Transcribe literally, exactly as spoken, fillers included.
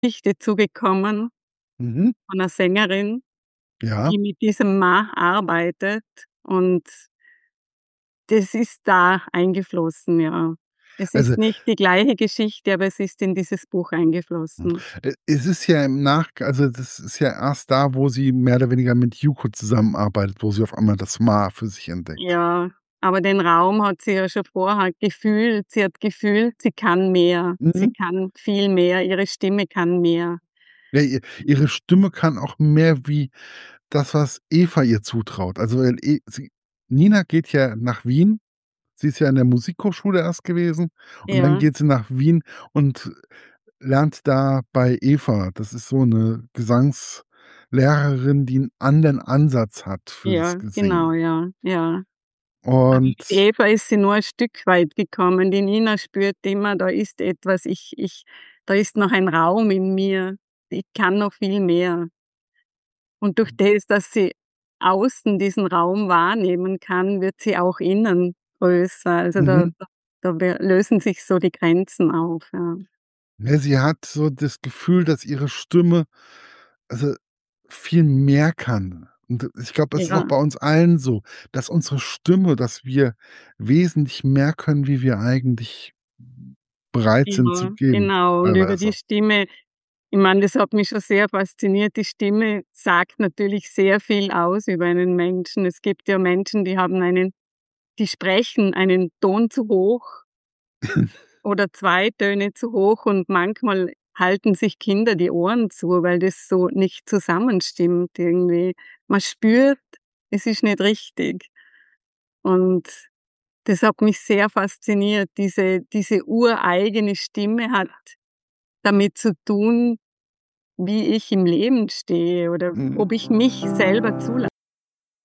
Geschichte zugekommen Mhm. von 'ner Sängerin, Ja. die mit diesem Ma arbeitet und das ist da eingeflossen, ja. Es Also ist nicht die gleiche Geschichte, aber es ist in dieses Buch Hm, eingeflossen. äh, es ist ja im Nach also, das ist ja erst da, wo sie mehr oder weniger mit Yuko zusammenarbeitet, wo sie auf einmal das Ma für sich entdeckt. Ja, aber den Raum hat sie ja schon vorher gefühlt. Sie hat gefühlt, sie kann mehr. Sie Mhm. kann viel mehr. Ihre Stimme kann mehr. Ja, ihr ihre Stimme kann auch mehr wie das, was Eva ihr zutraut. Also, weil e sie Nina geht ja nach Wien. Sie ist ja in der Musikhochschule erst gewesen und dann Ja. geht sie nach Wien und lernt da bei Eva. Das ist so 'ne Gesangslehrerin, die 'n anderen Ansatz hat fürs Ja, genau, Singen. ja, ja. Aber mit Und Eva ist sie nur ein Stück weit gekommen. Die Nina spürt immer, da ist etwas, ich ich da ist noch ein Raum in mir. Ich kann noch viel mehr. Und durch das, dass sie außen diesen Raum wahrnehmen kann, wird sie auch innen größer. Also, da Mhm. da da be lösen sich so die Grenzen auf, ja. Ne, sie hat so das Gefühl, dass ihre Stimme, also, viel mehr kann. Und ich glaube, das ist auch Ja. bei uns allen so, dass unsere Stimme dass wir wesentlich mehr können, wie wir eigentlich bereit sind zu Ja, geben, genau. Und über die teilweise. Stimme ich meine, das hat mich schon sehr fasziniert. Die Stimme sagt natürlich sehr viel aus über einen Menschen. Es gibt ja Menschen, die haben einen die sprechen einen Ton zu hoch oder zwei Töne zu hoch und manchmal halten sich Kinder die Ohren zu, weil das so nicht zusammenstimmt irgendwie. Man spürt, es ist nicht richtig. Und das hat mich sehr fasziniert. Diese diese ureigene Stimme hat damit zu tun, wie ich im Leben stehe oder ob ich mich selber zula